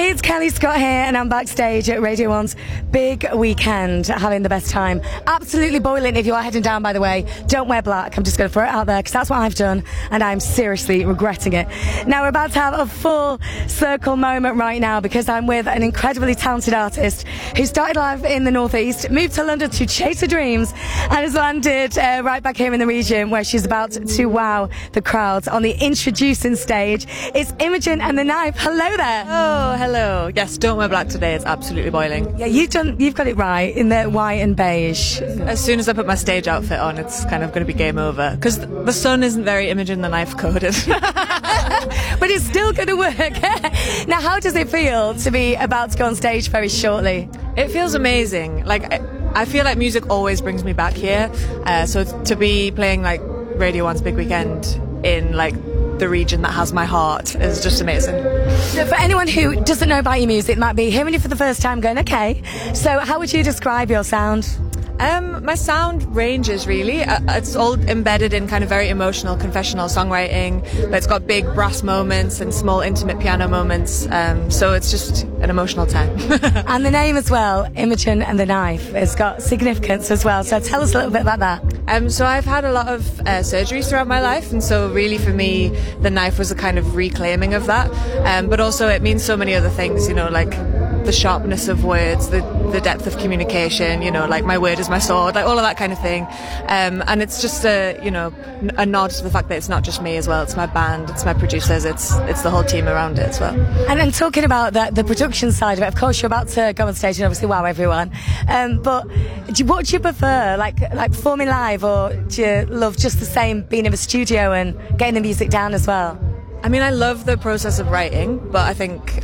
It's Kelly Scott here, and I'm backstage at Radio 1's Big Weekend, having the best time. Absolutely boiling if you are heading down, by the way. Don't wear black. I'm just going to throw it out there because that's what I've done, and I'm seriously regretting it. Now, we're about to have a full circle moment right now because I'm with an incredibly talented artist who started live in the Northeast, moved to London to chase her dreams, and has landed right back here in the region where she's about to wow the crowds on the introducing stage. It's Imogen and the Knife. Hello there. Oh, hello. Yes, don't wear black today. It's absolutely boiling. Yeah, you've got it right in the white and beige. As soon as I put my stage outfit on, it's kind of going to be game over because the sun isn't very Imogen the Knife coded. But it's still going to work. Now, how does it feel to be about to go on stage very shortly? It feels amazing. Like, I feel like music always brings me back here. So to be playing like Radio 1's Big Weekend in like the region that has my heart is just amazing. So for anyone who doesn't know about your music, might be hearing you for the first time going, okay, so how would you describe your sound? My sound ranges really. It's all embedded in kind of very emotional, confessional songwriting, but it's got big brass moments and small intimate piano moments. So it's just an emotional time. And the name as well, Imogen and the Knife, has got significance as well. So tell us a little bit about that. So I've had a lot of surgeries throughout my life, and so really for me, the knife was a kind of reclaiming of that. But also it means so many other things, you know, like the sharpness of words, the depth of communication, you know, like my word is my sword, like all of that kind of thing. And it's just a nod to the fact that it's not just me as well. It's my band, it's my producers, it's the whole team around it as well. And then talking about the production side of it, of course you're about to go on stage and obviously wow everyone. But what do you prefer, like performing live, or do you love just the same being in the studio and getting the music down as well? I mean, I love the process of writing, but I think